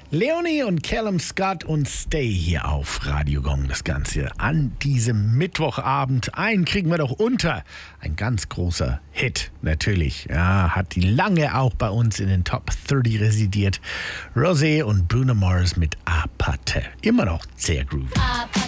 Leonie und Callum Scott und Stay hier auf Radio Gong. Das Ganze an diesem Mittwochabend. Einen kriegen wir doch unter. Ein ganz großer Hit, natürlich. Ja, hat die lange auch bei uns in den Top 30 residiert. Rosé und Bruno Mars mit Apathe. Immer noch sehr groovy.